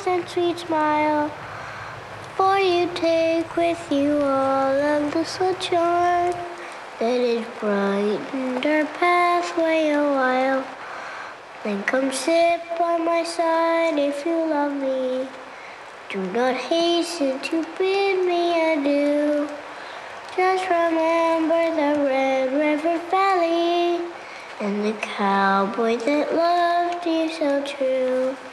eyes and sweet smile. For you take with you all of the sunshine that has brightened our pathway a while. Then come sit by my side if you love me. Do not hasten to bid me adieu. Just remember the Red River Valley and the cowboy that loved you so true.